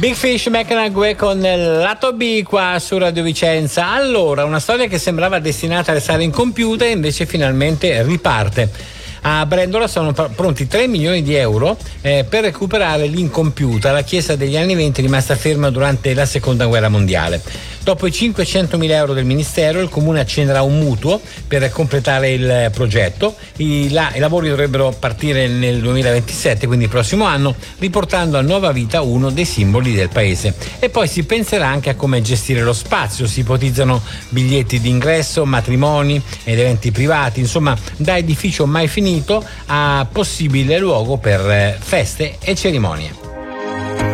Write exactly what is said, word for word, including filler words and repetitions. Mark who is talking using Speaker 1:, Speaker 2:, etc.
Speaker 1: Big Fish, Mecanagüe con il lato B qua su Radio Vicenza. Allora, una storia che sembrava destinata a restare incompiuta invece finalmente riparte. A Brendola sono pronti tre milioni di euro eh, per recuperare l'incompiuta, la chiesa degli anni venti rimasta ferma durante la seconda guerra mondiale. Dopo i cinquecentomila euro del ministero, il comune accenderà un mutuo per completare il progetto. I, la, i lavori dovrebbero partire nel duemilaventisette, quindi il prossimo anno, riportando a nuova vita uno dei simboli del paese. E poi si penserà anche a come gestire lo spazio. Si ipotizzano biglietti d'ingresso, matrimoni ed eventi privati, insomma, da edificio mai finito a possibile luogo per feste e cerimonie.